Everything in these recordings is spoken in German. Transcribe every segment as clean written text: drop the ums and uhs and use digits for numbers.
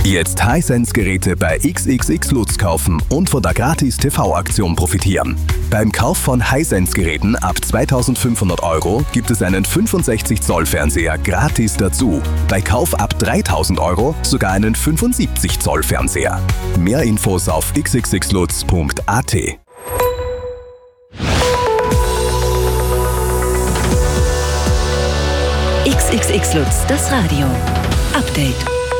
Jetzt Hisense-Geräte bei XXX Lutz kaufen und von der Gratis-TV-Aktion profitieren. Beim Kauf von Hisense-Geräten ab 2.500 € gibt es einen 65-Zoll-Fernseher gratis dazu. Bei Kauf ab 3.000 € sogar einen 75-Zoll-Fernseher. Mehr Infos auf xxxlutz.at. XXX Lutz, das Radio. Update.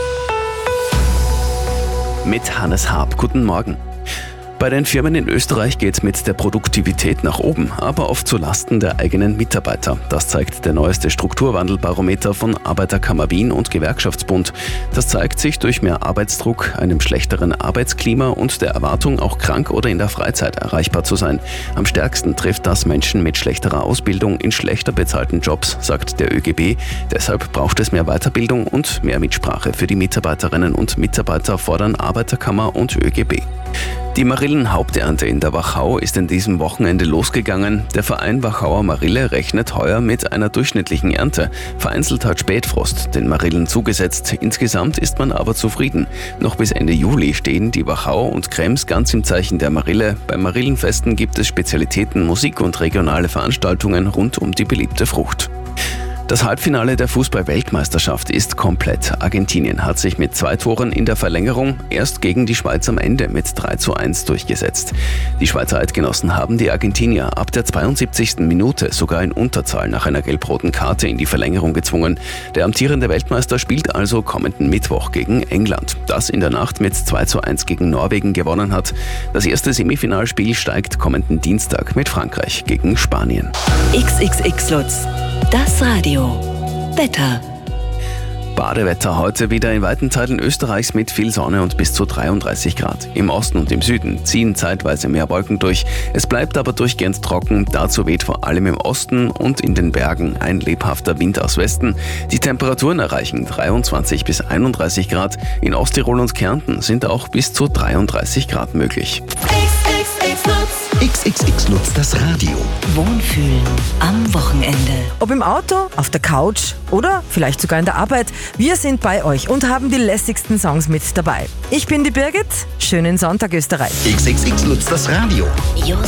Mit Hannes Haab. Guten Morgen. Bei den Firmen in Österreich geht es mit der Produktivität nach oben, aber oft zu Lasten der eigenen Mitarbeiter. Das zeigt der neueste Strukturwandelbarometer von Arbeiterkammer Wien und Gewerkschaftsbund. Das zeigt sich durch mehr Arbeitsdruck, einem schlechteren Arbeitsklima und der Erwartung, auch krank oder in der Freizeit erreichbar zu sein. Am stärksten trifft das Menschen mit schlechterer Ausbildung in schlechter bezahlten Jobs, sagt der ÖGB. Deshalb braucht es mehr Weiterbildung und mehr Mitsprache für die Mitarbeiterinnen und Mitarbeiter, fordern Arbeiterkammer und ÖGB. Die Marillenhaupternte in der Wachau ist in diesem Wochenende losgegangen. Der Verein Wachauer Marille rechnet heuer mit einer durchschnittlichen Ernte. Vereinzelt hat Spätfrost den Marillen zugesetzt. Insgesamt ist man aber zufrieden. Noch bis Ende Juli stehen die Wachau und Krems ganz im Zeichen der Marille. Bei Marillenfesten gibt es Spezialitäten, Musik und regionale Veranstaltungen rund um die beliebte Frucht. Das Halbfinale der Fußball-Weltmeisterschaft ist komplett. Argentinien hat sich mit 2 Toren in der Verlängerung erst gegen die Schweiz am Ende mit 3:1 durchgesetzt. Die Schweizer Eidgenossen haben die Argentinier ab der 72. Minute sogar in Unterzahl nach einer gelb-roten Karte in die Verlängerung gezwungen. Der amtierende Weltmeister spielt also kommenden Mittwoch gegen England, das in der Nacht mit 2:1 gegen Norwegen gewonnen hat. Das erste Semifinalspiel steigt kommenden Dienstag mit Frankreich gegen Spanien. XXX Lutz, das Radio. Wetter. Badewetter heute wieder in weiten Teilen Österreichs mit viel Sonne und bis zu 33 Grad. Im Osten und im Süden ziehen zeitweise mehr Wolken durch. Es bleibt aber durchgehend trocken. Dazu weht vor allem im Osten und in den Bergen ein lebhafter Wind aus Westen. Die Temperaturen erreichen 23 bis 31 Grad. In Osttirol und Kärnten sind auch bis zu 33 Grad möglich. XXX Lutz, das Radio. Wohnfühlen am Wochenende. Ob im Auto, auf der Couch oder vielleicht sogar in der Arbeit, wir sind bei euch und haben die lässigsten Songs mit dabei. Ich bin die Birgit, schönen Sonntag Österreich. XXX Lutz, das Radio. Your